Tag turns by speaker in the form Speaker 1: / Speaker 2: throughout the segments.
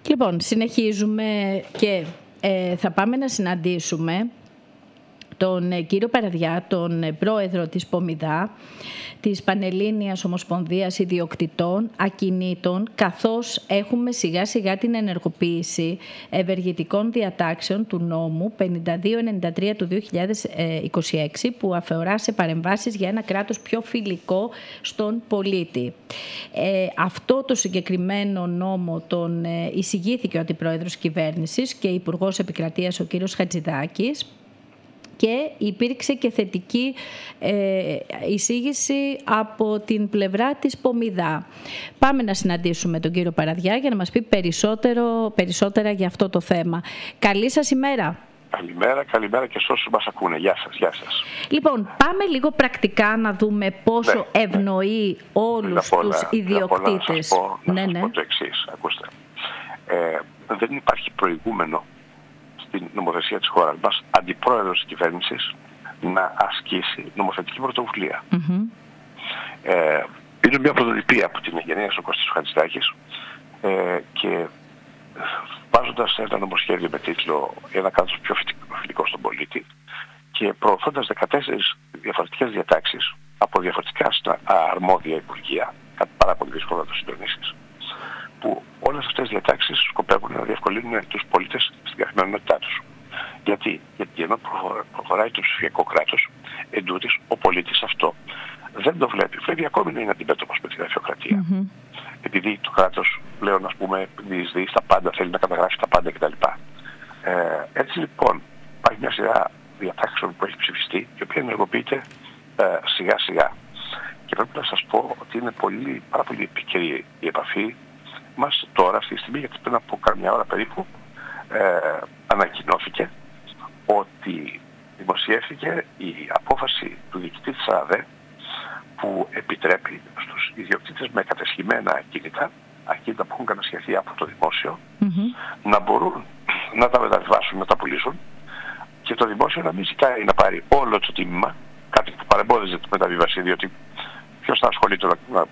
Speaker 1: Λοιπόν, συνεχίζουμε και θα πάμε να συναντήσουμε τον κύριο Παραδιά, τον πρόεδρο της ΠΟΜΙΔΑ, της Πανελλήνιας Ομοσπονδίας Ιδιοκτητών Ακινήτων, καθώς έχουμε σιγά σιγά την ενεργοποίηση ευεργετικών διατάξεων του νόμου 5293 του 2026, που αφορά σε παρεμβάσεις για ένα κράτος πιο φιλικό στον πολίτη. Αυτό το συγκεκριμένο νόμο τον εισηγήθηκε ο Αντιπρόεδρος Κυβέρνησης και Υπουργός Επικρατείας ο κύριος Χατζηδάκης, και υπήρξε και θετική εισήγηση από την πλευρά της ΠΟΜΙΔΑ. Πάμε να συναντήσουμε τον κύριο Παραδιά για να μας πει περισσότερα για αυτό το θέμα. Καλή σας ημέρα.
Speaker 2: Καλημέρα και σε όσους μας ακούνε. Γεια σας.
Speaker 1: Λοιπόν, πάμε λίγο πρακτικά να δούμε πόσο ευνοεί όλους τους ιδιοκτήτες.
Speaker 2: Να σας πω το εξής. Ακούστε. Δεν υπάρχει προηγούμενο στην νομοθεσία της χώρας μας αντιπρόεδρος της κυβέρνησης να ασκήσει νομοθετική πρωτοβουλία. Είναι μια πρωτοτυπία που την εγγενίασε ο Κώστας Χατζηδάκης και βάζοντας ένα νομοσχέδιο με τίτλο «Ένα κράτος πιο φιλικό στον πολίτη» και προωθώντας 14 διαφορετικές διατάξεις από διαφορετικά αρμόδια υπουργεία, κάτι πάρα πολύ δύσκολο να το συντονίσεις, που όλες αυτές οι διατάξεις σκοπεύουν να διευκολύνουν τους πολίτες στην καθημερινότητά τους. Γιατί ενώ προχωράει το ψηφιακό κράτος, εντούτοις ο πολίτης αυτό δεν το βλέπει. Βλέπει ακόμη να είναι αντιμέτωπος με τη γραφειοκρατία. Επειδή το κράτος πλέον, ας πούμε, διεισδύει στα πάντα, θέλει να καταγράψει τα πάντα κτλ. Έτσι λοιπόν υπάρχει μια σειρά διατάξεων που έχει ψηφιστεί, η οποία ενεργοποιείται σιγά σιγά. Και πρέπει να σας πω ότι είναι πάρα πολύ επίκαιρη η επαφή μας τώρα αυτή τη στιγμή, γιατί πριν από καμιά ώρα περίπου ανακοινώθηκε ότι δημοσιεύθηκε η απόφαση του διοικητή της ΑΔΕ που επιτρέπει στους ιδιοκτήτες με κατασχημένα ακίνητα που έχουν κατασχεθεί από το δημόσιο, να μπορούν να τα μεταβιβάσουν, να τα πουλήσουν και το δημόσιο να μην ζητάει να πάρει όλο το τίμημα, κάτι που παρεμπόδιζε τη μεταβίβαση, διότι ποιος θα ασχολείται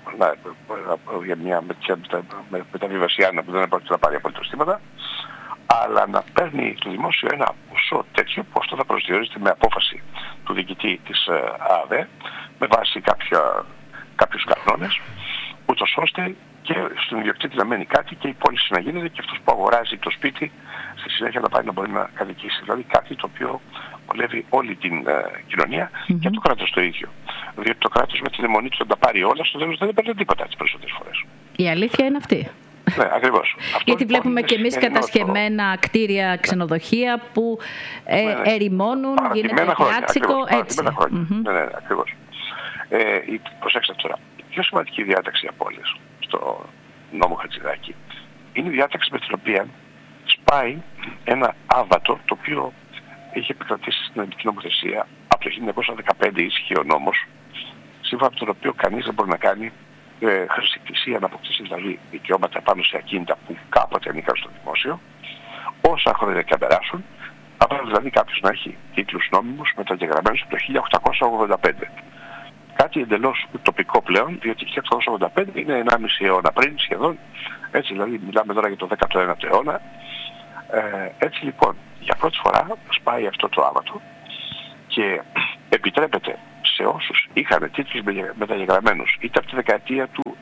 Speaker 2: για μια μεταβίβαση άνα που δεν πρόκειται να πάρει απολύτως τίποτα, αλλά να παίρνει το δημόσιο ένα ποσό τέτοιο που αυτό θα προσδιορίζεται με απόφαση του διοικητή της ΑΔΕ με βάση κάποιους κανόνες, ούτως ώστε και στον ιδιοκτήτη να μένει κάτι και η πώληση να γίνεται και αυτός που αγοράζει το σπίτι στη συνέχεια να πάει να μπορεί να κατοικήσει. Δηλαδή κάτι το οποίο βολεύει όλη την κοινωνία και το κράτος το ίδιο. Διότι το κράτος με την αιμονή του να τα πάρει όλα, στο τέλος δεν έπαιρνε τίποτα τις περισσότερες φορές.
Speaker 1: Η αλήθεια είναι αυτή.
Speaker 2: Ναι, ακριβώς.
Speaker 1: Γιατί βλέπουμε και εμείς κατασκευμένα κτίρια, ξενοδοχεία που ερημώνουν, γίνεται πιάτσικο, έτσι.
Speaker 2: Ναι, ακριβώς. Προσέξτε τώρα, η πιο σημαντική διάταξη από όλες στο νόμο Χατζηδάκη είναι η διάταξη με την οποία σπάει ένα άβατο το οποίο είχε επικρατήσει στην ελληνική νομοθεσία από το 1915, ίσχυε ο νόμος, σύμφωνα με τον οποίο κανείς δεν μπορεί να κάνει χρησιμοποιησία, να αποκτήσει δηλαδή δικαιώματα πάνω σε ακίνητα που κάποτε ανήκαν στο δημόσιο, όσα χρόνια και αν περάσουν, απέναντι δηλαδή κάποιος να έχει τίτλους νόμιμους μεταγεγραμμένους από το 1885. Κάτι εντελώς ουτοπικό πλέον, διότι το 1885 είναι 1,5 αιώνα πριν σχεδόν, έτσι δηλαδή μιλάμε τώρα για το 19ο αιώνα. Έτσι λοιπόν, για πρώτη φορά σπάει αυτό το άβατο και επιτρέπεται σε όσους είχαν τίτλους μεταγεγραμμένους είτε από τη δεκαετία του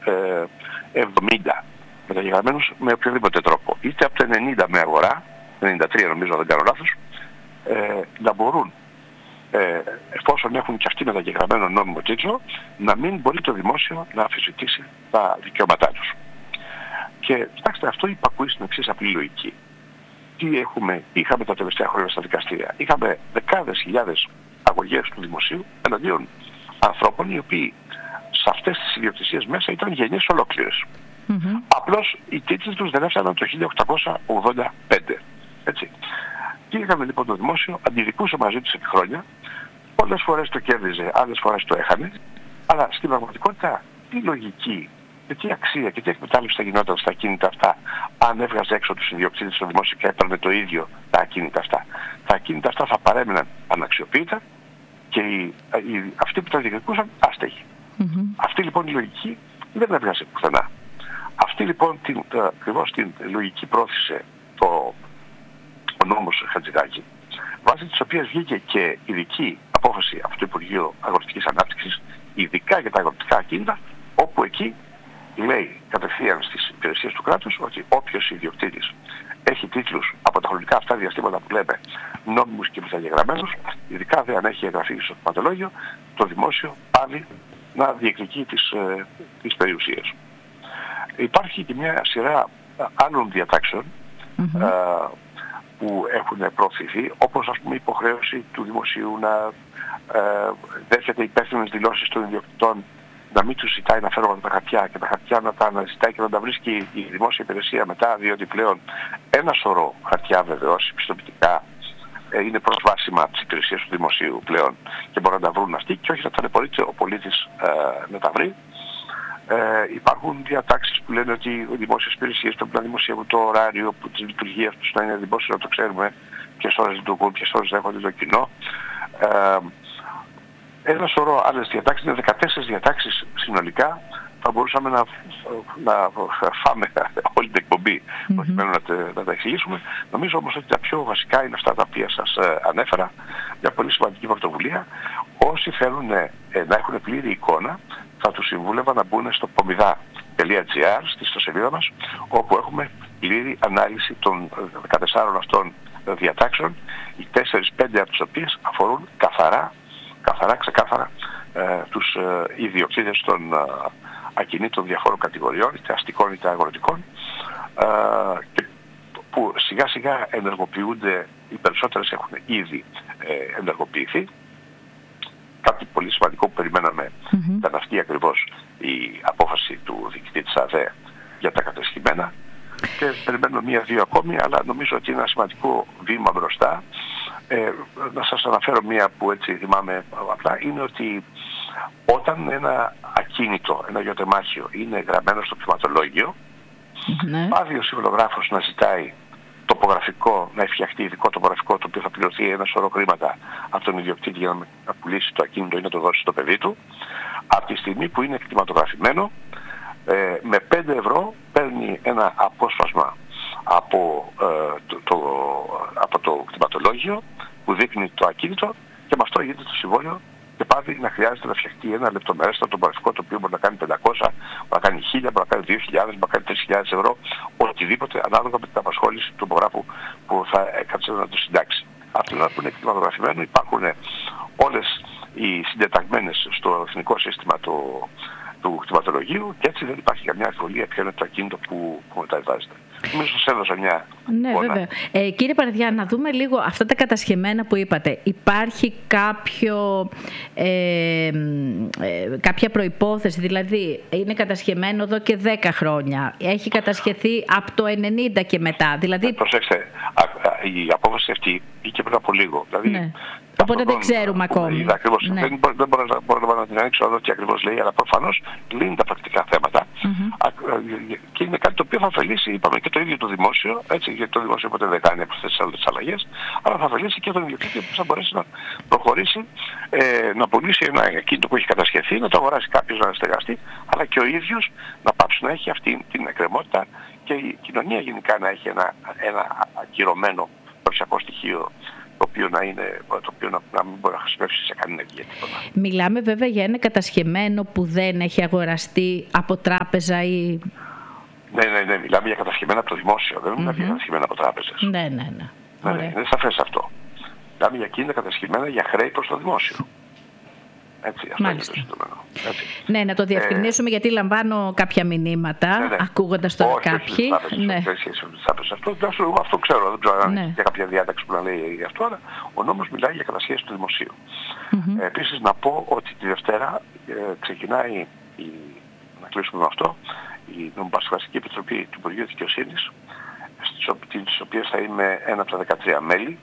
Speaker 2: 70 μεταγεγραμμένους με οποιοδήποτε τρόπο, είτε από το 90 με αγορά, 93 νομίζω δεν κάνω λάθος, να μπορούν εφόσον έχουν και αυτοί μεταγεγραμμένο νόμιμο τίτλο, να μην μπορεί το δημόσιο να αμφισβητήσει τα δικαιώματά τους. Και κοιτάξτε, αυτό υπακούει στην εξής απλή λογική. Τι είχαμε τα τελευταία χρόνια στα δικαστήρια? Είχαμε δεκάδες χιλιάδες αγωγές του δημοσίου εναντίον ανθρώπων οι οποίοι σε αυτές τις ιδιοκτησίες μέσα ήταν γενιές ολόκληρες. Απλώς οι τίτλοι τους δεν έφταναν το 1885. Έτσι. Και είχαμε λοιπόν το δημόσιο, αντιδικούσε μαζί τους επί χρόνια, πολλές φορές το κέρδιζε, άλλες φορές το έχανε, αλλά στην πραγματικότητα τι λογική και τι αξία και τι εκμετάλλευση θα γινόταν στα ακίνητα αυτά αν έβγαζε έξω τους ιδιοκτήτες στο δημόσιο και έπαιρνε το ίδιο τα ακίνητα αυτά? Τα ακίνητα αυτά θα παρέμειναν αναξιοποιητά και αυτοί που τα διεκδικούσαν άστεγοι. Αυτή λοιπόν η λογική δεν έβγαζε πουθενά. Αυτή λοιπόν ακριβώς την λογική πρόθεσε ο νόμος Χατζηδάκη, βάσει της οποίας βγήκε και ειδική απόφαση από το Υπουργείο Αγροτικής Ανάπτυξης, ειδικά για τα αγροτικά ακίνητα, όπου εκεί λέει κατευθείαν στις υπηρεσίες του κράτους ότι όποιος ιδιοκτήτης έχει τίτλους από τα χρονικά αυτά διαστήματα που λέμε νόμιμους και μεθαγεγραμμένους, ειδικά δεν αν έχει εγγραφεί στο κτηματολόγιο, το δημόσιο πάλι να διεκδικεί τις περιουσίες. Υπάρχει και μια σειρά άλλων διατάξεων που έχουν προωθηθεί, όπως ας πούμε η υποχρέωση του δημοσίου να δέχεται υπεύθυνες δηλώσεις των ιδιοκτητών, να μην τους ζητάει να φέρουν τα χαρτιά και τα χαρτιά να τα αναζητάει και να τα βρίσκει η δημόσια υπηρεσία μετά, διότι πλέον ένα σωρό χαρτιά βεβαίως, πιστοποιητικά, είναι προσβάσιμα από τις υπηρεσίες του δημοσίου πλέον και μπορούν να τα βρουν αυτοί και όχι να ταλαιπωρείται ο πολίτης να τα βρει. Υπάρχουν διατάξεις που λένε ότι οι δημόσιες υπηρεσίες πρέπει να δημοσιεύουν το ωράριο που της λειτουργίας τους να είναι δημόσιο, να το ξέρουμε ποιες ώρες λειτουργούν, ποιες ώρες δέχονται το κοινό. Ένα σωρό άλλες διατάξεις, είναι 14 διατάξεις συνολικά. Θα μπορούσαμε να φάμε όλη την εκπομπή προκειμένου να τα εξηγήσουμε. Νομίζω όμως ότι τα πιο βασικά είναι αυτά τα οποία σας ανέφερα. Μια πολύ σημαντική πρωτοβουλία. Όσοι θέλουν να έχουν πλήρη εικόνα, θα τους συμβούλευα να μπουν στο pomida.gr, στη ιστοσελίδα μας, όπου έχουμε πλήρη ανάλυση των 14 αυτών διατάξεων, οι 4-5 από τις οποίες αφορούν ξεκάθαρα τους ιδιοκτήτες των ακινήτων διαφόρων κατηγοριών, είτε αστικών είτε αγροτικών, που σιγά σιγά ενεργοποιούνται, οι περισσότερες έχουν ήδη ενεργοποιηθεί. Κάτι πολύ σημαντικό που περιμέναμε ήταν αυτή ακριβώς η απόφαση του διοικητή της ΑΔΕ για τα κατεσχημένα, και περιμένουμε μία-δύο ακόμη, αλλά νομίζω ότι είναι ένα σημαντικό βήμα μπροστά. Να σας αναφέρω μία που έτσι θυμάμαι απλά, είναι ότι όταν ένα ακίνητο, ένα γεωτεμάχιο είναι γραμμένο στο κτηματολόγιο, πάβει ο συμβολογράφος να ζητάει τοπογραφικό, να φτιαχτεί ειδικό τοπογραφικό, το οποίο θα πληρωθεί ένα σωρό χρήματα από τον ιδιοκτήτη για να πουλήσει το ακίνητο ή να το δώσει στο παιδί του. Από τη στιγμή που είναι κτηματογραφημένο, με 5 ευρώ παίρνει ένα απόσπασμα από το κτηματολόγιο που δείχνει το ακίνητο, και με αυτό γίνεται το συμβόλαιο και πάβει να χρειάζεται να φτιαχτεί ένα λεπτομερέστατο τοπογραφικό, το οποίο μπορεί να κάνει 500, μπορεί να κάνει 1000, μπορεί να κάνει 2000, μπορεί να κάνει 3000 ευρώ, οτιδήποτε ανάλογα με την απασχόληση του τοπογράφου που θα έκατσε να το συντάξει. Αυτό είναι που είναι κτηματογραφημένο. Υπάρχουν όλες οι συντεταγμένες στο εθνικό σύστημα του κτηματολογίου, και έτσι δεν υπάρχει καμιά αμφιβολία ποιο είναι το ακίνητο που μεταβιβάζεται. Νομίζω σας έδωσα μια
Speaker 1: Ναι, εικόνα. Βέβαια. Κύριε Παραδιά, να δούμε λίγο αυτά τα κατασχεμένα που είπατε. Υπάρχει κάποια προϋπόθεση, δηλαδή είναι κατασχεμένο εδώ και 10 χρόνια. Έχει κατασχεθεί από το 90 και μετά. Δηλαδή...
Speaker 2: Προσέξτε, η απόφαση αυτή βγήκε πριν από λίγο. Δηλαδή,
Speaker 1: ναι. Οπότε δεν ξέρουμε ακόμη.
Speaker 2: Ακριβώς. Ναι. Δεν μπορώ να την ανοίξω εδώ τι ακριβώς λέει, αλλά προφανώς λύνει τα πρακτικά θέματα. Και είναι κάτι το οποίο θα ωφελήσει, είπαμε, και το ίδιο το δημόσιο, έτσι, γιατί το δημόσιο ποτέ δεν κάνει από αυτές τις αλλαγές, αλλά θα ωφελήσει και τον ιδιοκτήτη που θα μπορέσει να προχωρήσει, να πουλήσει ένα ακίνητο που έχει κατασχεθεί, να το αγοράσει κάποιος να στεγαστεί, αλλά και ο ίδιος να πάψει να έχει αυτή την εκκρεμότητα και η κοινωνία γενικά να έχει ένα ακυρωμένο προσιακό στοιχείο, το οποίο να μην μπορεί να χρησιμεύσει σε κανένα τίποτα.
Speaker 1: Μιλάμε βέβαια για ένα κατασχεμένο που δεν έχει αγοραστεί από τράπεζα ή...
Speaker 2: Ναι, μιλάμε για κατασχεμένα από το δημόσιο, δεν μιλάμε για κατασχεμένα από τράπεζες.
Speaker 1: Ναι.
Speaker 2: Είναι σαφές αυτό. Μιλάμε για εκείνα κατασχεμένα για χρέη προς το δημόσιο. Έτσι, αυτό είναι το συντομένο.
Speaker 1: Ναι, να το διευκρινίσουμε, γιατί λαμβάνω κάποια μηνύματα, ακούγοντας τώρα κάποιοι.
Speaker 2: Αυτό ξέρω, δεν ξέρω αν έχει κάποια διάταξη που να λέει γι' αυτό, αλλά ο νόμος μιλάει για κατασχέσεις του δημοσίου. Επίσης να πω ότι τη Δευτέρα ξεκινάει, να κλείσουμε με αυτό, η Νομοπαρασκευαστική Επιτροπή του Υπουργείου Δικαιοσύνης, στις οποίες θα είμαι ένα από τα 13 μέλη,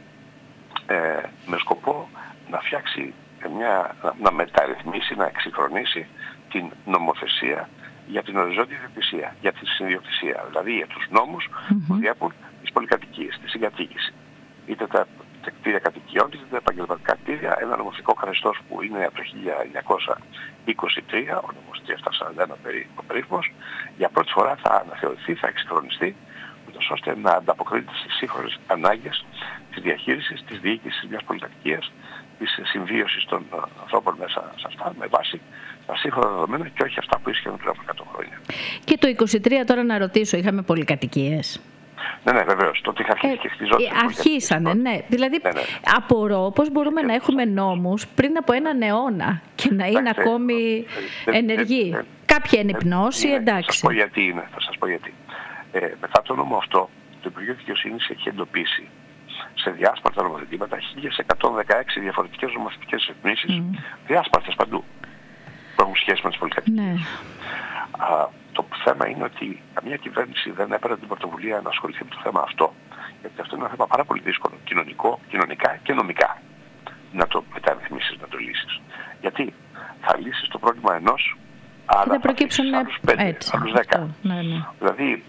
Speaker 2: με σκοπό να φτιάξει να μεταρρυθμίσει, να εξυγχρονίσει την νομοθεσία για την οριζόντια ιδιοκτησία, για τη συνδιοκτησία, δηλαδή για τους νόμους που διέπουν τις πολυκατοικίες, τη συγκατοίκηση. Είτε κτίρια κατοικιών, είτε επαγγελματικά κτίρια, ένα νομοθετικό καθεστώς που είναι από το 1923, ο νόμος 3741 περίφημος, για πρώτη φορά θα αναθεωρηθεί, θα εξυγχρονιστεί, ώστε να ανταποκρίνεται στις σύγχρονες ανάγκες της διαχείρισης, της διοίκησης μιας πολυκατοικίας, της συμβίωσης των ανθρώπων μέσα σε αυτά, με βάση τα σύγχρονα δεδομένα και όχι αυτά που ίσχυαν πριν από 100 χρόνια.
Speaker 1: Και το 23 τώρα να ρωτήσω, είχαμε πολυκατοικίες?
Speaker 2: Ναι, βεβαίως. Τότε είχα αρχίσει και χτιζόταν.
Speaker 1: Αρχίσανε, ναι. Δηλαδή, απορώ πώς μπορούμε να έχουμε νόμους πριν από έναν αιώνα και να είναι ακόμη ενεργοί. Κάποια είναι πνώση, εντάξει.
Speaker 2: Θα σας πω γιατί. Μετά το νόμο αυτό, το Υπουργείο Δικαιοσύνης έχει εντοπίσει σε διάσπαρτα νομοθετήματα 1116 διαφορετικές νομοθετικές ρυθμίσεις, διάσπαρτες παντού, που έχουν σχέση με τις πολυκατοικίες. Ναι. Το θέμα είναι ότι καμία κυβέρνηση δεν έπαιρνε την πρωτοβουλία να ασχοληθεί με το θέμα αυτό, γιατί αυτό είναι ένα θέμα πάρα πολύ δύσκολο, κοινωνικά και νομικά, να το μεταρρυθμίσεις, να το λύσεις. Γιατί θα λύσεις το πρόβλημα ενός, αλλά θα προκύψουν άλλους 5, άλλους 10. Ναι. Δηλαδή,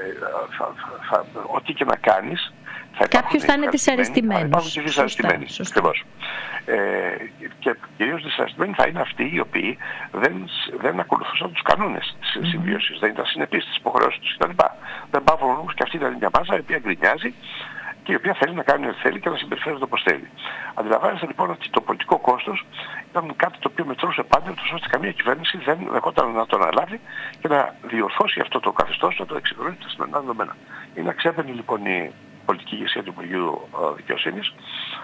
Speaker 2: ό,τι και να κάνεις,
Speaker 1: κάποιος θα είναι δυσαρεστημένος.
Speaker 2: Υπάρχουν και δυσαρεστημένοι, ακριβώς. Και κυρίως δυσαρεστημένοι θα είναι αυτοί οι οποίοι δεν ακολουθούσαν τους κανόνες της συμβίωσης, δεν ήταν συνεπείς στις υποχρεώσεις τους κτλ. Δεν πάβουν όμως και αυτή ήταν μια μάζα η οποία γκρινιάζει και η οποία θέλει να κάνει ό,τι θέλει και να συμπεριφέρεται όπως θέλει. Αντιλαμβάνεστε λοιπόν ότι το πολιτικό κόστος ήταν κάτι το οποίο μετρούσε πάντα, ώστε καμία κυβέρνηση δεν δεχόταν να το αναλάβει και να διορθώσει αυτό το καθεστώς, να το εξυγχρονίσει τα σημερινά δεδομένα. Είναι αξέπαινη λοιπόν η πολιτική ηγεσία του Υπουργείου Δικαιοσύνης,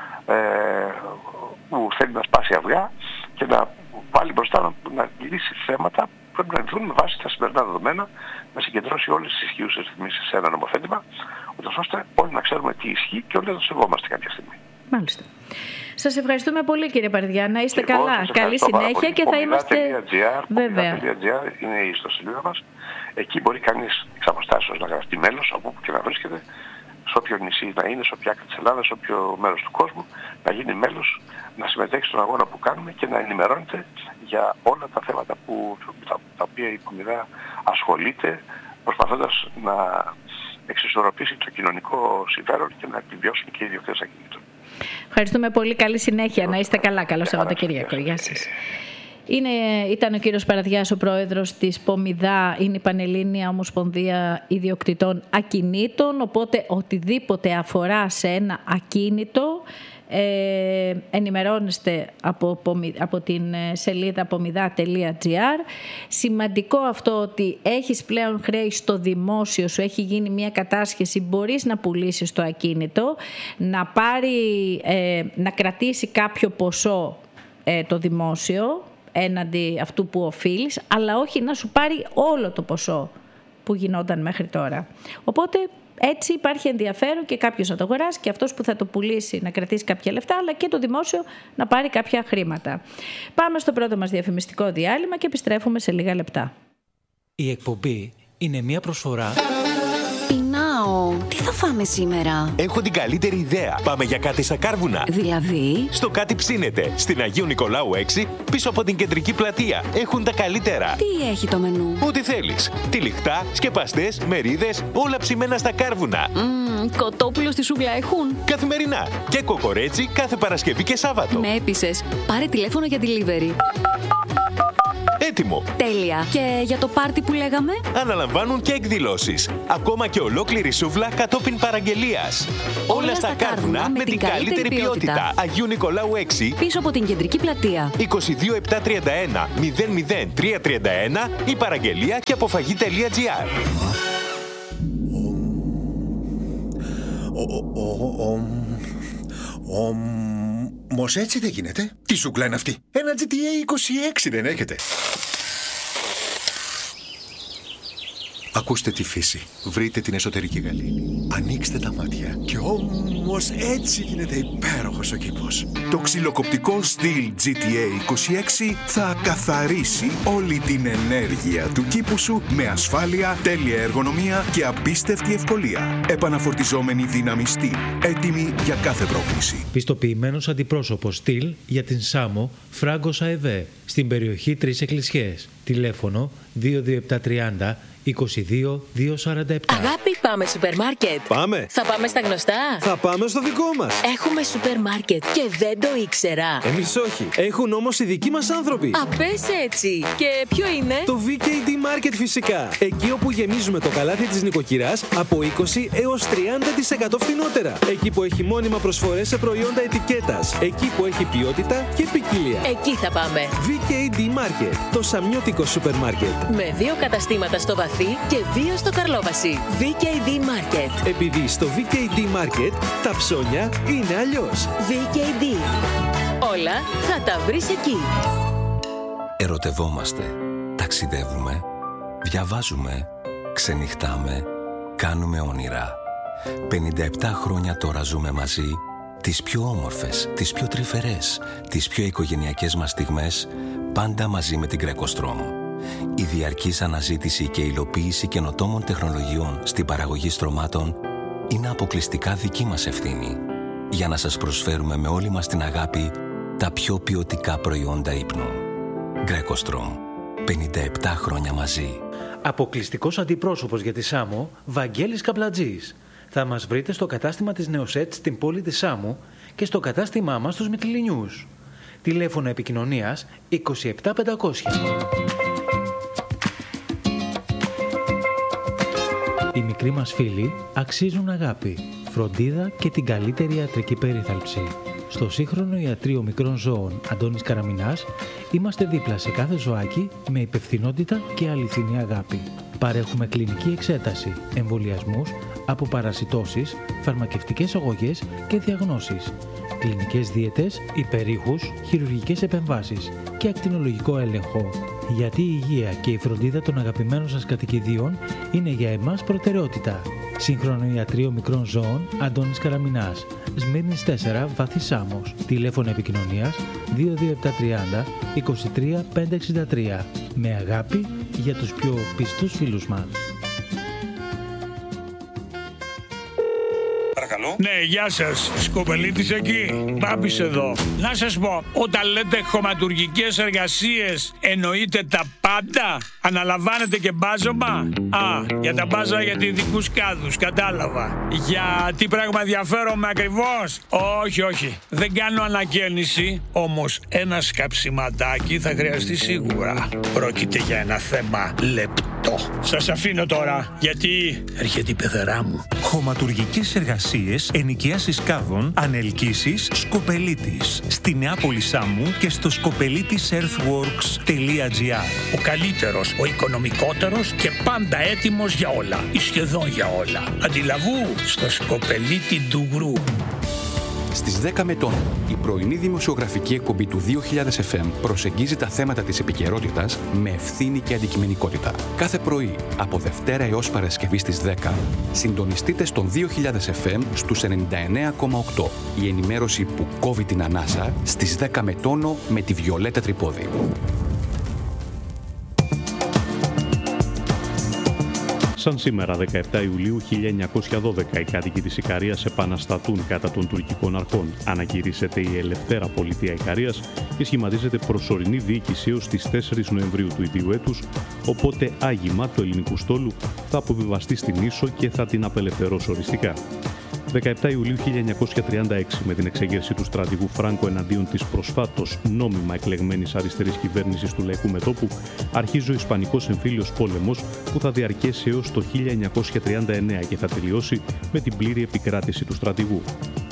Speaker 2: που θέλει να σπάσει αυγά και να βάλει μπροστά να λύσει θέματα που πρέπει να λυθούν με βάση τα σημερινά δεδομένα, να συγκεντρώσει όλες τις ισχύουσες ρυθμίσεις σε ένα νομοθέτημα, ούτως ώστε όλοι να ξέρουμε τι ισχύει και όλοι να το σεβόμαστε κάποια στιγμή.
Speaker 1: Μάλιστα. Σας ευχαριστούμε πολύ, κύριε Παρδιά. Να είστε καλά. Καλή συνέχεια και θα είμαστε.
Speaker 2: Βέβαια. είναι η ιστοσελίδα μας. Εκεί μπορεί κανείς εξ αποστάσεως να γραφτεί μέλος, όπου και να βρίσκεται, σε όποιο νησί να είναι, σε όποια άκρη της Ελλάδας, σε όποιο μέρος του κόσμου, να γίνει μέλος, να συμμετέχει στον αγώνα που κάνουμε και να ενημερώνεται για όλα τα θέματα τα οποία η Πομιδά ασχολείται, προσπαθώντας να εξισορροπήσει το κοινωνικό συμφέρον και να επιβιώσουν και οι ιδιοκτήτες ακινήτων.
Speaker 1: Ευχαριστούμε πολύ. Καλή συνέχεια. Να είστε καλά. Καλό Σαββατοκύριακο. Γεια σας. Ήταν ο κύριος Παραδιάς, ο πρόεδρος της Πομιδά, είναι η Πανελλήνια Ομοσπονδία Ιδιοκτητών Ακινήτων, οπότε οτιδήποτε αφορά σε ένα ακίνητο ενημερώνεστε από την σελίδα pomida.gr. Σημαντικό αυτό ότι έχεις πλέον χρέη στο δημόσιο σου, έχει γίνει μια κατάσχεση, μπορείς να πουλήσεις το ακίνητο, να κρατήσει κάποιο ποσό το δημόσιο έναντι αυτού που οφείλεις, αλλά όχι να σου πάρει όλο το ποσό που γινόταν μέχρι τώρα. Οπότε έτσι υπάρχει ενδιαφέρον και κάποιος να το αγοράσει και αυτός που θα το πουλήσει να κρατήσει κάποια λεφτά, αλλά και το δημόσιο να πάρει κάποια χρήματα. Πάμε στο πρώτο μας διαφημιστικό διάλειμμα και επιστρέφουμε σε λίγα λεπτά.
Speaker 3: Η εκπομπή είναι μια προσφορά.
Speaker 4: Πεινάω. Τι θα φάμε σήμερα?
Speaker 5: Έχω την καλύτερη ιδέα. Πάμε για κάτι στα Κάρβουνα.
Speaker 4: Δηλαδή?
Speaker 5: Στο Κάτι Ψήνεται. Στην Αγίου Νικολάου 6, πίσω από την κεντρική πλατεία. Έχουν τα καλύτερα.
Speaker 4: Τι έχει το μενού?
Speaker 5: Ό,τι θέλεις. Τυλιχτά, σκεπαστές, μερίδες, όλα ψημένα στα Κάρβουνα.
Speaker 4: Κοτόπουλο στη σούβλα έχουν?
Speaker 5: Καθημερινά. Και κοκορέτσι κάθε Παρασκευή και Σάββατο.
Speaker 4: Με έπεισες. Πάρε τηλέφωνο για delivery.
Speaker 5: Έτοιμο.
Speaker 4: Τέλεια. Και για το πάρτι που λέγαμε?
Speaker 5: Αναλαμβάνουν και εκδηλώσεις. Ακόμα και ολόκληρη σούβλα κατόπιν παραγγελίας. Όλα στα Κάρβουνα με την καλύτερη ποιότητα. Αγίου Νικολάου 6.
Speaker 4: Πίσω από την κεντρική πλατεία.
Speaker 5: 22731 00331 ή παραγγελία και αποφαγή.gr.
Speaker 6: Όμως έτσι δεν γίνεται. Τι σούκλα είναι αυτή? Ένα GTA 26 δεν έχετε? Ακούστε τη φύση. Βρείτε την εσωτερική γαλήνη. Ανοίξτε τα μάτια. Και όμως έτσι γίνεται υπέροχος ο κήπος. Το ξυλοκοπτικό Stihl GTA 26 θα καθαρίσει όλη την ενέργεια του κήπου σου με ασφάλεια, τέλεια εργονομία και απίστευτη ευκολία. Επαναφορτιζόμενη δύναμη Stihl. Έτοιμη για κάθε πρόκληση.
Speaker 3: Πιστοποιημένος αντιπρόσωπος Stihl για την Σάμο Φράγκο Σαεβέ στην περιοχή Τρεις Εκκλησιές, Τηλέφωνο 22730 22-247.
Speaker 7: Αγάπη, πάμε σούπερ μάρκετ.
Speaker 8: Πάμε.
Speaker 7: Θα πάμε στα γνωστά.
Speaker 8: Θα πάμε στο δικό μας.
Speaker 7: Έχουμε σούπερ μάρκετ και δεν το ήξερα.
Speaker 8: Εμείς όχι. Έχουν όμως οι δικοί μας άνθρωποι.
Speaker 7: Α, πες έτσι. Και ποιο είναι?
Speaker 8: Το VKD Market φυσικά. Εκεί όπου γεμίζουμε το καλάθι της νοικοκυράς από 20 έως 30% φθηνότερα. Εκεί που έχει μόνιμα προσφορές σε προϊόντα ετικέτας. Εκεί που έχει ποιότητα και ποικιλία.
Speaker 7: Εκεί θα πάμε.
Speaker 8: VKD Market. Το σαμιώτικο σούπερ μάρκετ.
Speaker 7: Με 2 καταστήματα στο Βαθύ και 2 στο Καρλόβαση. VKD Market.
Speaker 8: Επειδή στο VKD Market τα ψώνια είναι αλλιώς.
Speaker 7: VKD. Όλα θα τα βρεις εκεί.
Speaker 9: Ερωτευόμαστε, ταξιδεύουμε, διαβάζουμε, ξενυχτάμε, κάνουμε όνειρα. 57 χρόνια τώρα ζούμε μαζί, τις πιο όμορφες, τις πιο τρυφερές, τις πιο οικογενειακές μας στιγμές, πάντα μαζί με την Greco-Strom. Η διαρκής αναζήτηση και υλοποίηση καινοτόμων τεχνολογιών στην παραγωγή στρωμάτων είναι αποκλειστικά δική μας ευθύνη, για να σας προσφέρουμε με όλη μας την αγάπη τα πιο ποιοτικά προϊόντα ύπνου. Greco-Strom. 57 χρόνια μαζί.
Speaker 3: Αποκλειστικός αντιπρόσωπος για τη Σάμο, Βαγγέλης Καπλατζής. Θα μας βρείτε στο κατάστημα της Νεοσέτ στην πόλη της Σάμου και στο κατάστημά μας στους Μυτιληνιούς. Τηλέφωνο επικοινωνίας 27500. Οι μικροί μας φίλοι αξίζουν αγάπη, φροντίδα και την καλύτερη ιατρική περίθαλψη. Στο σύγχρονο ιατρείο μικρών ζώων Αντώνης Καραμινάς είμαστε δίπλα σε κάθε ζωάκι με υπευθυνότητα και αληθινή αγάπη. Παρέχουμε κλινική εξέταση, εμβολιασμούς, αποπαρασιτώσεις, φαρμακευτικές αγωγές και διαγνώσεις, κλινικές δίαιτες, υπερήχους, χειρουργικές επεμβάσεις και ακτινολογικό έλεγχο. Γιατί η υγεία και η φροντίδα των αγαπημένων σας κατοικιδίων είναι για εμάς προτεραιότητα. Σύγχρονο ιατρείο μικρών ζώων Αντώνης Καραμινάς, Σμύρνης 4, Βαθύ Σάμος. Τηλέφωνο επικοινωνίας 22730 23 563. Με αγάπη για τους πιο πιστούς φίλους μας.
Speaker 10: Ναι, γεια σας. Σκοπελίτης εκεί. Μπάμπης εδώ. Να σας πω, όταν λέτε χωματουργικές εργασίες, εννοείτε τα πάντα? Αναλαμβάνετε και μπάζωμα? Για τα μπάζα για ειδικούς κάδους, κατάλαβα. Για τι πράγμα ενδιαφέρομαι ακριβώς? Όχι. Δεν κάνω ανακαίνιση, όμως ένα σκαψιματάκι θα χρειαστεί σίγουρα. Πρόκειται για ένα θέμα λεπτό. Σας αφήνω τώρα, γιατί έρχεται η πεθερά μου.
Speaker 11: Χωματουργικές εργασίες, ενοικιάσεις κάδων, ανελκύσεις, Σκοπελίτης. Στη Νεάπολη Σάμου και στο skopelitisEarthworks.gr.
Speaker 10: Ο καλύτερος, ο οικονομικότερος και πάντα έτοιμος για όλα. Ή σχεδόν για όλα. Αντιλαβού στο Σκοπελίτη Ντουγρού.
Speaker 12: Στις 10 Μετών, η πρωινή δημοσιογραφική εκπομπή του 2000 FM προσεγγίζει τα θέματα της επικαιρότητας με ευθύνη και αντικειμενικότητα. Κάθε πρωί, από Δευτέρα έως Παρασκευή στις 10, συντονιστείτε στον 2000 FM στους 99,8. Η ενημέρωση που κόβει την ανάσα στις 10 Μετώνο με τη Βιολέτα Τρυπόδη.
Speaker 13: Σαν σήμερα, 17 Ιουλίου 1912, οι κάτοικοι της Ικαρίας επαναστατούν κατά των τουρκικών αρχών. Ανακηρύσσεται η Ελευθέρα Πολιτεία Ικαρίας και σχηματίζεται προσωρινή διοίκηση έως τις 4 Νοεμβρίου του ίδιου έτους, οπότε άγημα του ελληνικού στόλου θα αποβιβαστεί στην Ίσο και θα την απελευθερώσει οριστικά. 17 Ιουλίου 1936, με την εξέγερση του στρατηγού Φράνκο εναντίον της προσφάτως νόμιμα εκλεγμένης αριστερής κυβέρνησης του Λαϊκού Μετώπου, αρχίζει ο Ισπανικός εμφύλιος πόλεμος που θα διαρκέσει έως το 1939 και θα τελειώσει με την πλήρη επικράτηση του στρατηγού.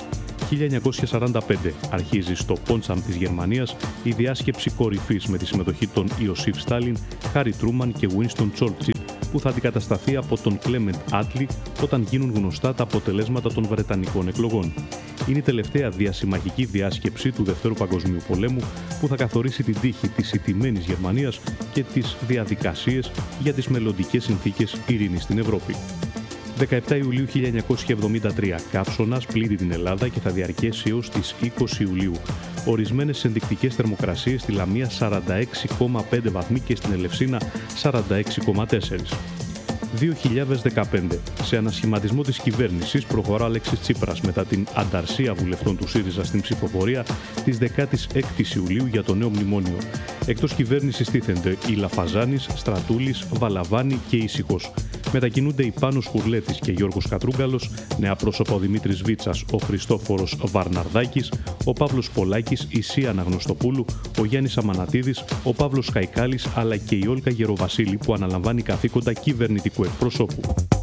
Speaker 13: 1945 αρχίζει στο Πόντσαμ της Γερμανίας η διάσκεψη κορυφής με τη συμμετοχή των Ιωσήφ Στάλιν, Χάρι Τρούμαν και Βίνστον Τσόρτσιλ, που θα αντικατασταθεί από τον Κλέμεντ Άτλι όταν γίνουν γνωστά τα αποτελέσματα των Βρετανικών εκλογών. Είναι η τελευταία διασημαχική διάσκεψη του Δευτέρου Παγκοσμίου Πολέμου που θα καθορίσει την τύχη της ηττημένης Γερμανίας και τις διαδικασίες για τις μελλοντικές συνθήκες ειρήνης στην Ευρώπη. 17 Ιουλίου 1973, καύσωνας πλήττει την Ελλάδα και θα διαρκέσει έως τις 20 Ιουλίου. Ορισμένες ενδεικτικές θερμοκρασίες στη Λαμία 46,5 βαθμοί και στην Ελευσίνα 46,4. 2015. Σε ανασχηματισμό της κυβέρνησης προχωρά Αλέξης Τσίπρας μετά την ανταρσία βουλευτών του ΣΥΡΙΖΑ στην ψηφοφορία της 16ης Ιουλίου για το νέο μνημόνιο. Εκτός κυβέρνησης τίθενται η Λαφαζάνης, Στρατούλης, Βαλαβάνη και Ήσυχος. Μετακινούνται οι Πάνος Χουρλέτης και Γιώργος Κατρούγκαλος, νέα πρόσωπα ο Δημήτρης Βίτσας, ο Χριστόφορος Βαρναρδάκης, ο Παύλος Πολάκης, η Σία Αναγνωστοπούλου, ο Γιάννης Αμανατίδης, ο Παύλος Χαϊκάλης αλλά και η Όλγα Γεροβασίλη που αναλαμβάνει καθήκοντα κυβερνητικού εκπροσώπου.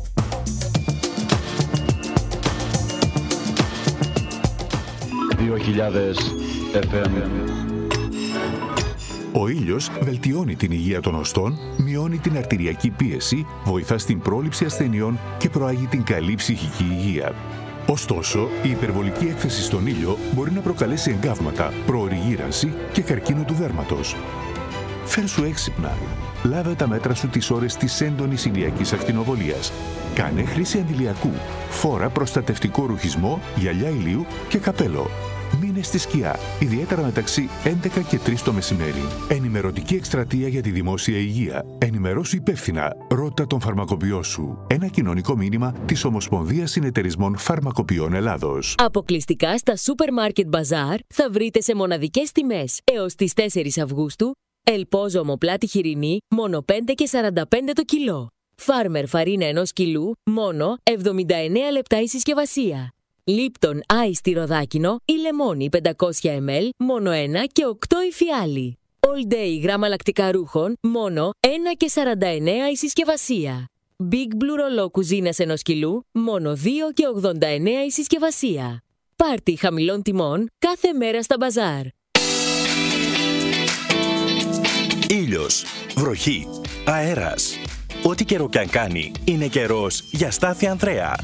Speaker 6: Ο ήλιος βελτιώνει την υγεία των οστών, μειώνει την αρτηριακή πίεση, βοηθά στην πρόληψη ασθενειών και προάγει την καλή ψυχική υγεία. Ωστόσο, η υπερβολική έκθεση στον ήλιο μπορεί να προκαλέσει εγκάβματα, προωρή γύρανση και καρκίνο του δέρματος. Φέρσου έξυπνα. Λάβε τα μέτρα σου τις ώρες της έντονης ηλιακής ακτινοβολίας. Κάνε χρήση αντιλιακού. Φόρα προστατευτικό ρουχισμό, γυαλιά ηλίου και καπέλο. Μείνε στη σκιά, ιδιαίτερα μεταξύ 11 και 3 το μεσημέρι. Ενημερωτική εκστρατεία για τη δημόσια υγεία. Ενημερώσου υπεύθυνα. Ρώτα τον φαρμακοποιό σου. Ένα κοινωνικό μήνυμα της Ομοσπονδίας Συνεταιρισμών Φαρμακοποιών Ελλάδος.
Speaker 7: Αποκλειστικά στα Supermarket Bazaar θα βρείτε σε μοναδικές τιμές έως τις 4 Αυγούστου Ελπόζο ομοπλάτη χοιρινή μόνο 5,45 το κιλό. Φάρμερ φαρίνα 1 κιλού μόνο 79 λεπτά η συσκευασία. Λίπτον Άις τυροδάκινο ή λεμόνι 500 ml μόνο 1 και 8 η φιάλη. All Day γράμμα λακτικά ρούχων μόνο 1,49 η συσκευασία. Big Blue ρολό κουζίνας 1 κιλού μόνο 2,89 η συσκευασία. Πάρτι χαμηλών τιμών κάθε μέρα στα μπαζάρ.
Speaker 14: Ήλιος, βροχή, αέρας. Ό,τι καιρό κι αν κάνει, είναι καιρός για Στάθη Ανδρέα.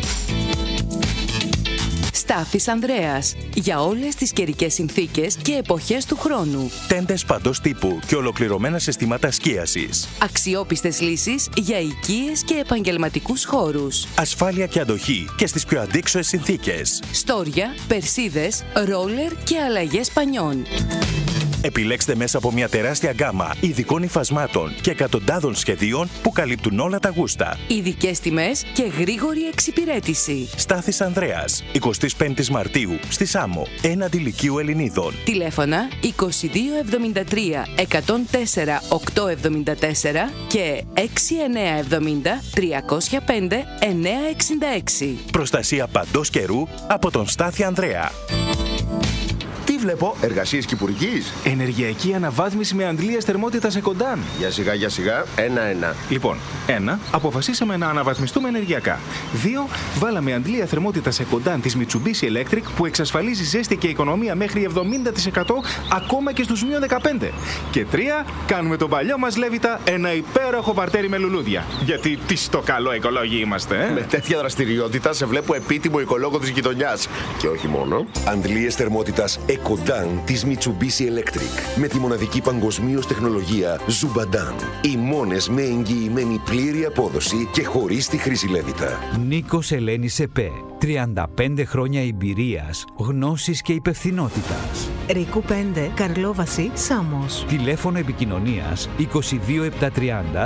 Speaker 15: Στάθης Ανδρέας. Για όλες τις καιρικές συνθήκες και εποχές του χρόνου.
Speaker 14: Τέντες παντός τύπου και ολοκληρωμένα συστήματα σκίασης.
Speaker 15: Αξιόπιστες λύσεις για οικίες και επαγγελματικούς χώρους.
Speaker 14: Ασφάλεια και αντοχή και στις πιο αντίξωες συνθήκες.
Speaker 15: Στόρια, περσίδες, ρόλερ και αλλαγές πανιών.
Speaker 14: Επιλέξτε μέσα από μια τεράστια γκάμα ειδικών υφασμάτων και εκατοντάδων σχεδίων που καλύπτουν όλα τα γούστα.
Speaker 15: Ειδικές τιμές και γρήγορη εξυπηρέτηση.
Speaker 14: Στάθης Ανδρέας, 25 Μαρτίου, στη Σάμο, έναντι Λυκείου Ελληνίδων.
Speaker 15: Τηλέφωνα 2273 104 874 και 6970 305 966.
Speaker 14: Προστασία παντός καιρού από τον Στάθη Ανδρέα.
Speaker 16: Τι βλέπω, εργασίες κυπουρικής?
Speaker 17: Ενεργειακή αναβάθμιση με αντλίες θερμότητας Εκοντάν.
Speaker 16: Για σιγά, ένα-ένα.
Speaker 17: Λοιπόν, 1. Αποφασίσαμε να αναβαθμιστούμε ενεργειακά. 2. Βάλαμε αντλία θερμότητας Εκοντάν της Mitsubishi Electric που εξασφαλίζει ζέστη και οικονομία μέχρι 70% ακόμα και στους -15. Και 3. Κάνουμε τον παλιό μας Λέβητα ένα υπέροχο παρτέρι με λουλούδια. Γιατί τι στο καλό οικολόγοι είμαστε,
Speaker 16: Με τέτοια δραστηριότητα σε βλέπω επίτιμο οικολόγο της γειτονιάς. Και όχι μόνο.
Speaker 18: Αντλίες θερμότητας Εκοντάν της Mitsubishi Electric με τη μοναδική παγκοσμίως τεχνολογία Zubadan. Οι μόνες με εγγυημένη πλήρη απόδοση και χωρίς τη χρήση Λέβητα.
Speaker 19: Νίκος Ελένης ΕΠΕ. 35 χρόνια εμπειρίας, γνώσης και υπευθυνότητας.
Speaker 20: Ρίκου 5, Καρλόβαση, Σάμος.
Speaker 19: Τηλέφωνο επικοινωνίας 22730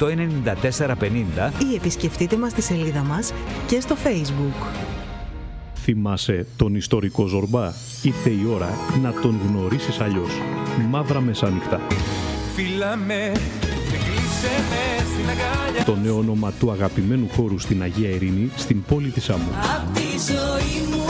Speaker 19: 89450
Speaker 20: ή επισκεφτείτε μας στη σελίδα μας και στο Facebook.
Speaker 13: Θυμάσαι τον ιστορικό Ζορμπά? Ήρθε η ώρα να τον γνωρίσεις αλλιώς. Μαύρα Μεσάνυχτα.
Speaker 21: Φύλαμε, στην αγκάλια.
Speaker 13: Το νέο όνομα του αγαπημένου χώρου στην Αγία Ειρήνη, στην πόλη της Άμμου.
Speaker 21: Απ' τη ζωή μου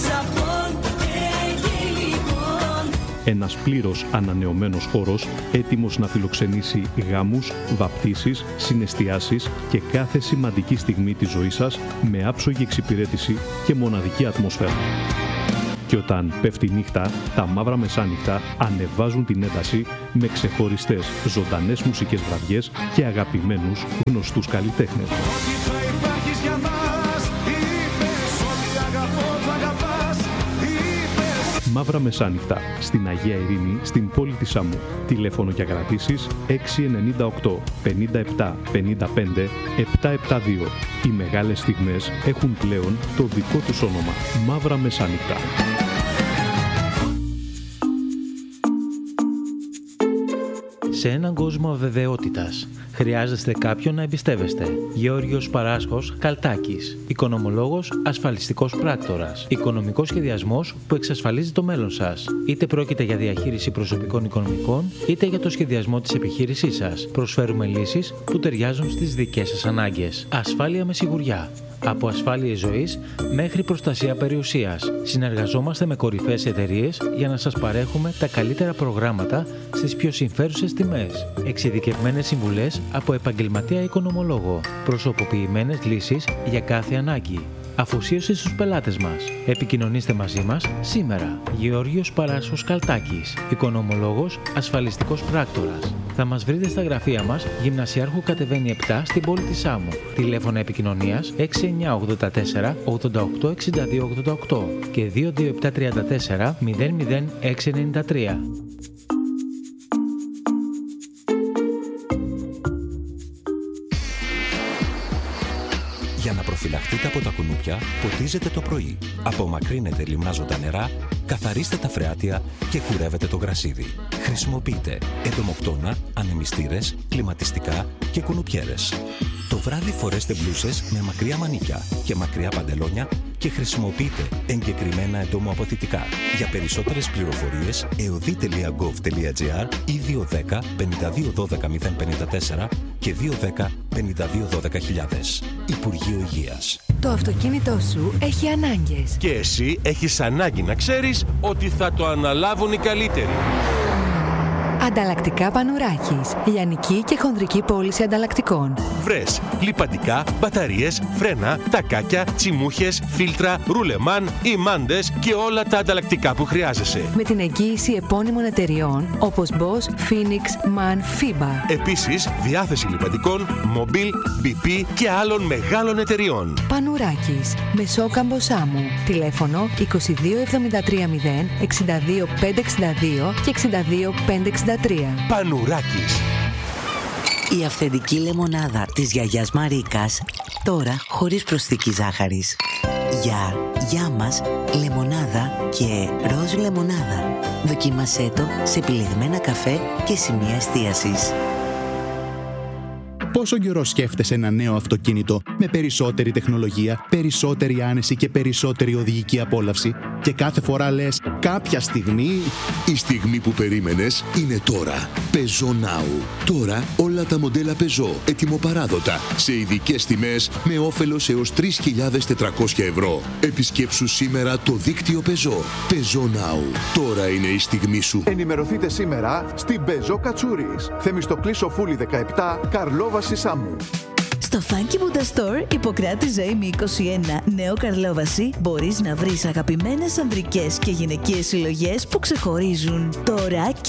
Speaker 13: Ένας πλήρως ανανεωμένος χώρος, έτοιμος να φιλοξενήσει γάμους, βαπτίσεις, συναισθιάσεις και κάθε σημαντική στιγμή της ζωής σας με άψογη εξυπηρέτηση και μοναδική ατμόσφαιρα. Και όταν πέφτει νύχτα, τα Μαύρα Μεσάνυχτα ανεβάζουν την ένταση με ξεχωριστές ζωντανές μουσικές βραδιές και αγαπημένους γνωστούς καλλιτέχνες. Μαύρα Μεσάνυχτα, στην Αγία Ειρήνη, στην πόλη της Άμμου. Τηλέφωνο για κρατήσεις 698 57 55 772. Οι μεγάλες στιγμές έχουν πλέον το δικό τους όνομα. Μαύρα Μεσάνυχτα.
Speaker 3: σε έναν κόσμο αβεβαιότητας. Χρειάζεστε κάποιον να εμπιστεύεστε. Γεώργιος Παράσχος Καλτάκης. Οικονομολόγος, ασφαλιστικός πράκτορας. Οικονομικός σχεδιασμός που εξασφαλίζει το μέλλον σας. Είτε πρόκειται για διαχείριση προσωπικών οικονομικών, είτε για το σχεδιασμό της επιχείρησής σας. Προσφέρουμε λύσεις που ταιριάζουν στις δικές σας ανάγκες. Ασφάλεια με σιγουριά. Από ασφάλειες ζωής μέχρι προστασία περιουσίας. Συνεργαζόμαστε με κορυφαίες εταιρείες για να σας παρέχουμε τα καλύτερα προγράμματα στις πιο συμφέρουσες τιμές. Εξειδικευμένες συμβουλές από επαγγελματία οικονομολόγο. Προσωποποιημένες λύσεις για κάθε ανάγκη. Αφοσίωση στους πελάτες μας. Επικοινωνήστε μαζί μας σήμερα. Γεώργιος Παράσχος Καλτάκης. Οικονομολόγος, ασφαλιστικός πράκτορας. Θα μας βρείτε στα γραφεία μας, Γυμνασιάρχου κατεβαίνει 7 στην πόλη της Σάμου. Τηλέφωνα επικοινωνίας 6984 88 62 88 και 22734 00693.
Speaker 9: Για να προφυλαχτείτε από τα κουνούπια, ποτίζετε το πρωί. Απομακρύνετε λιμνάζοντα νερά, καθαρίστε τα φρεάτια και κουρεύετε το γρασίδι. Χρησιμοποιείτε εντομοκτώνα, ανεμιστήρες, κλιματιστικά και κουνουπιέρες. Το βράδυ φορέστε μπλούσες με μακριά μανίκια και μακριά παντελόνια και χρησιμοποιείτε εγκεκριμένα εντομοαποθητικά. Για περισσότερες πληροφορίες, eodi.gov.gr ή 210 52 12 054 και 210 52 12 Υπουργείο Υγείας.
Speaker 2: Το αυτοκίνητό σου έχει ανάγκες.
Speaker 22: Και εσύ έχεις ανάγκη να ξέρεις ότι θα το αναλάβουν οι καλύτεροι.
Speaker 2: Ανταλλακτικά Πανουράκης. Λιανική και χονδρική πώληση ανταλλακτικών.
Speaker 22: Βρες λιπαντικά, μπαταρίες, φρένα, τακάκια, τσιμούχες, φίλτρα, ρουλεμάν, ημάντες και όλα τα ανταλλακτικά που χρειάζεσαι.
Speaker 2: Με την εγγύηση επώνυμων εταιριών όπως Bosch, Phoenix, MAN, FIBA.
Speaker 22: Επίσης, διάθεση λιπαντικών, Mobil, BP και άλλων μεγάλων εταιριών.
Speaker 2: Πανουράκης. Μεσόκαμπο Σάμου. Τηλέφωνο 22730 62 562 και 62 563.
Speaker 22: Πανουράκης.
Speaker 23: Η αυθεντική λεμονάδα της γιαγιάς Μαρίκας, τώρα χωρίς προσθήκη ζάχαρης. Για μας, λεμονάδα και ροζ λεμονάδα. Δοκίμασέ το σε επιλεγμένα καφέ και σημεία εστίασης.
Speaker 24: Πόσο καιρό σκέφτεσαι ένα νέο αυτοκίνητο με περισσότερη τεχνολογία, περισσότερη άνεση και περισσότερη οδηγική απόλαυση και κάθε φορά λες κάποια στιγμή...
Speaker 6: Η στιγμή που περίμενες είναι τώρα. Peugeot Now. Τώρα όλα τα μοντέλα Peugeot ετοιμοπαράδοτα σε ειδικές τιμές με όφελος έως 3.400 ευρώ. Επισκέψου σήμερα το δίκτυο Peugeot. Peugeot Now. Τώρα είναι η στιγμή σου.
Speaker 25: Ενημερωθείτε σήμερα στην Peugeot Κατσούρης. Θεμιστοκλή Σοφούλη 17, Καρλόβαση Σάμου.
Speaker 26: Στο Funky Buddha Store, Ιπποκράτη Ζωήμη 21, Νέο Καρλόβαση, μπορείς να βρεις αγαπημένες ανδρικές και γυναικείες συλλογές που ξεχωρίζουν. Τώρα και